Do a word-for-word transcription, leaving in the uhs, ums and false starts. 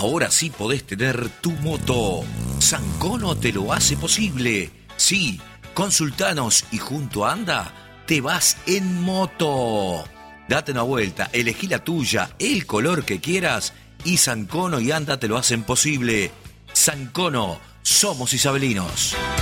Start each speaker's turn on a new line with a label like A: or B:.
A: Ahora sí podés tener tu moto. Sancono te lo hace posible. Sí, consultanos y junto a Anda te vas en moto. Date una vuelta, elegí la tuya, el color que quieras y Sancono y Anda te lo hacen posible. Sancono, somos isabelinos.